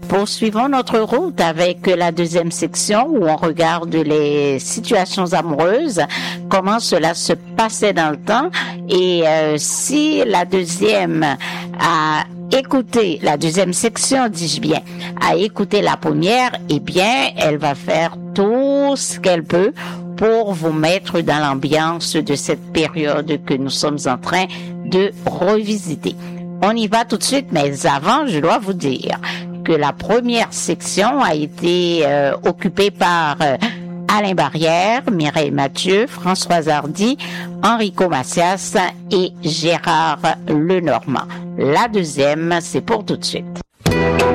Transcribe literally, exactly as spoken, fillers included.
poursuivons notre route avec la deuxième section où on regarde les situations amoureuses, comment cela se passait dans le temps et euh, si la deuxième a écouté, la deuxième section, dis-je bien, a écouté la première, eh bien, elle va faire tout ce qu'elle peut pour vous mettre dans l'ambiance de cette période que nous sommes en train de revisiter. On y va tout de suite, mais avant, je dois vous dire que la première section a été euh, occupée par euh, Alain Barrière, Mireille Mathieu, Françoise Hardy, Enrico Macias et Gérard Lenormand. La deuxième, c'est pour tout de suite.